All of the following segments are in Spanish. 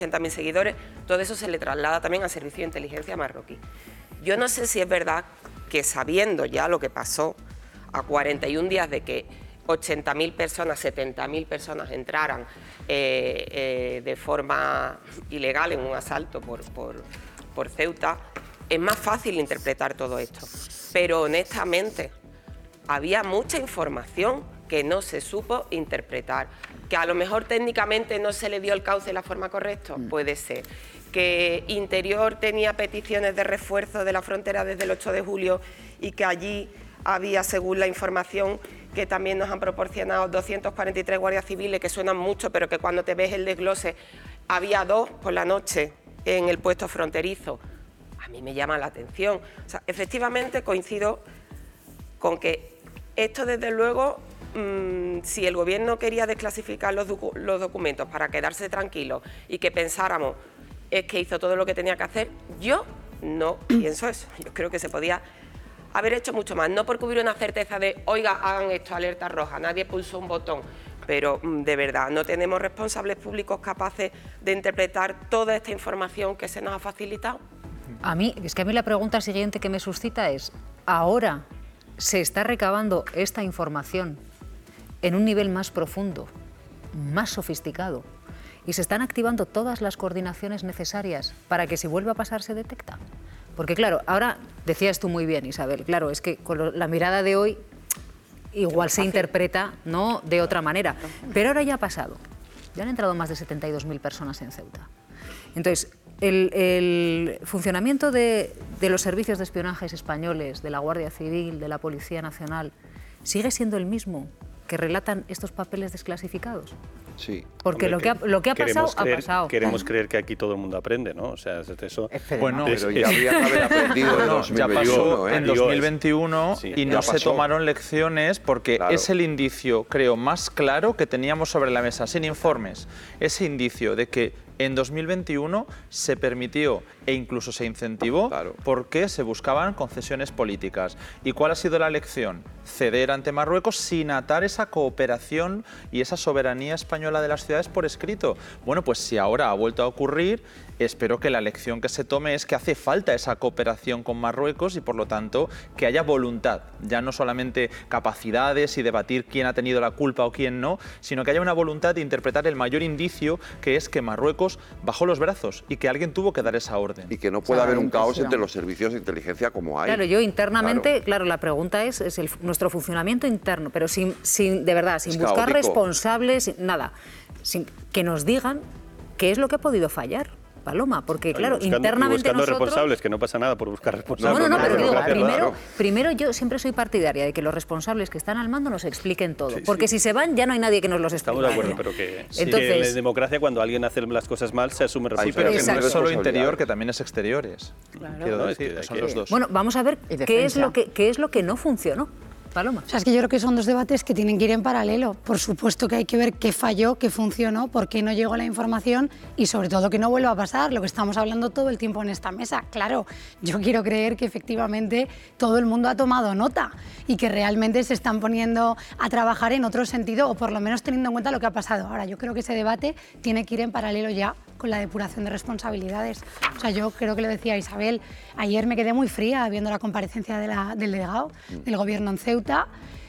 80.000 seguidores, todo eso se le traslada también al servicio de inteligencia marroquí. Yo no sé si es verdad que, sabiendo ya lo que pasó a 41 días de que 80.000 personas, 70.000 personas entraran de forma ilegal en un asalto por Ceuta, es más fácil interpretar todo esto. Pero honestamente, había mucha información que no se supo interpretar, que a lo mejor técnicamente no se le dio el cauce de la forma correcta, puede ser, que Interior tenía peticiones de refuerzo de la frontera desde el 8 de julio y que allí había, según la información que también nos han proporcionado, 243 guardias civiles, que suenan mucho, pero que cuando te ves el desglose, había 2 por la noche en el puesto fronterizo. A mí me llama la atención. O sea, efectivamente coincido con que esto, desde luego, si el Gobierno quería desclasificar los documentos para quedarse tranquilos y que pensáramos es que hizo todo lo que tenía que hacer, yo no pienso eso. Yo creo que se podía haber hecho mucho más, no porque hubiera una certeza de, oiga, hagan esto, alerta roja, nadie pulsó un botón, pero de verdad no tenemos responsables públicos capaces de interpretar toda esta información que se nos ha facilitado. A mí, es que a mí la pregunta siguiente que me suscita es, ahora se está recabando esta información en un nivel más profundo, más sofisticado, y se están activando todas las coordinaciones necesarias para que si vuelva a pasar se detecta. Porque claro, ahora decías tú muy bien, Isabel, claro, es que con la mirada de hoy igual se interpreta, ¿no?, de otra manera, pero ahora ya ha pasado, ya han entrado más de 72.000 personas en Ceuta. Entonces, el funcionamiento de los servicios de espionajes españoles, de la Guardia Civil, de la Policía Nacional, ¿sigue siendo el mismo que relatan estos papeles desclasificados? Sí. Porque hombre, lo que ha pasado, ha pasado. Queremos creer que aquí todo el mundo aprende, ¿no? O sea, eso... Bueno, pero ya habría que haber aprendido en 2021. Ya pasó en 2021 sí, y no se tomaron lecciones porque es el indicio, creo, más claro que teníamos sobre la mesa, sin informes. Ese indicio de que en 2021 se permitió e incluso se incentivó porque se buscaban concesiones políticas. ¿Y cuál ha sido la lección? Ceder ante Marruecos sin atar esa cooperación y esa soberanía española de las ciudades por escrito. Bueno, pues si ahora ha vuelto a ocurrir, espero que la lección que se tome es que hace falta esa cooperación con Marruecos y por lo tanto que haya voluntad, ya no solamente capacidades y debatir quién ha tenido la culpa o quién no, sino que haya una voluntad de interpretar el mayor indicio, que es que Marruecos bajó los brazos y que alguien tuvo que dar esa orden. Y que no puede haber un caos entre los servicios de inteligencia como hay. Claro, yo internamente, claro, la pregunta es nuestro funcionamiento interno, pero sin de verdad, sin buscar responsables, nada, sin que nos digan qué es lo que ha podido fallar, Paloma, porque claro, internamente buscando nosotros... responsables, que no pasa nada por buscar responsables. No, pero digo, primero yo siempre soy partidaria de que los responsables que están al mando nos expliquen todo, porque si se van ya no hay nadie que nos los explique. Estamos de acuerdo, pero que en la democracia cuando alguien hace las cosas mal se asume responsabilidad. Pero que no es solo interior, que también es exteriores. Claro. Quiero decir, que son los dos. Bueno, vamos a ver qué es lo que no funcionó. Paloma. O sea, es que yo creo que son dos debates que tienen que ir en paralelo. Por supuesto que hay que ver qué falló, qué funcionó, por qué no llegó la información y sobre todo que no vuelva a pasar, lo que estamos hablando todo el tiempo en esta mesa. Claro, yo quiero creer que efectivamente todo el mundo ha tomado nota y que realmente se están poniendo a trabajar en otro sentido o por lo menos teniendo en cuenta lo que ha pasado. Ahora, yo creo que ese debate tiene que ir en paralelo ya con la depuración de responsabilidades. O sea, yo creo que lo decía Isabel, ayer me quedé muy fría viendo la comparecencia del delegado del Gobierno en Ceuta,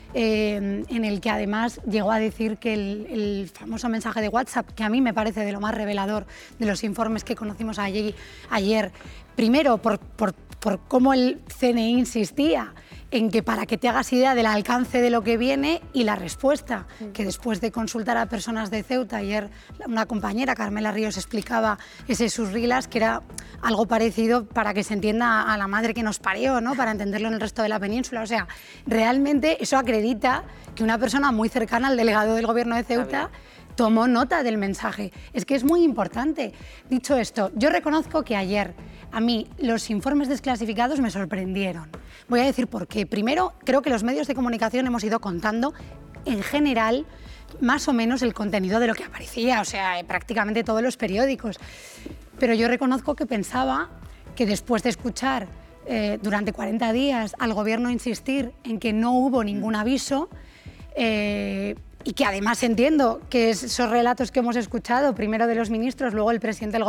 en el que además llegó a decir que el famoso mensaje de WhatsApp, que a mí me parece de lo más revelador de los informes que conocimos ayer, primero por cómo el CNI insistía en que para que te hagas idea del alcance de lo que viene y la respuesta, que después de consultar a personas de Ceuta, ayer una compañera, Carmela Ríos, explicaba ese sus rilas, que era algo parecido para que se entienda a la madre que nos parió, ¿no?, para entenderlo en el resto de la península. O sea, realmente eso acredita que una persona muy cercana al delegado del Gobierno de Ceuta tomó nota del mensaje. Es que es muy importante. Dicho esto, yo reconozco que ayer a mí los informes desclasificados me sorprendieron. Voy a decir por qué. Primero, creo que los medios de comunicación hemos ido contando, en general, más o menos el contenido de lo que aparecía, o sea, prácticamente todos los periódicos. Pero yo reconozco que pensaba que después de escuchar durante 40 días al Gobierno insistir en que no hubo ningún aviso, y que además entiendo que esos relatos que hemos escuchado, primero de los ministros, luego el presidente del Gobierno,